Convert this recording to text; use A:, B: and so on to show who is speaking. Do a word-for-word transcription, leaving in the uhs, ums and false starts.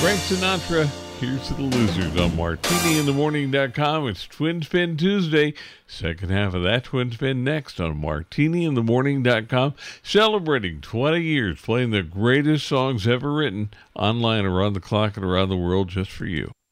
A: Frank Sinatra, here's to the losers on martini in the morning dot com. It's Twin Spin Tuesday. Second half of that Twin Spin next on martini in the morning dot com. Celebrating twenty years playing the greatest songs ever written online around the clock and around the world just for you.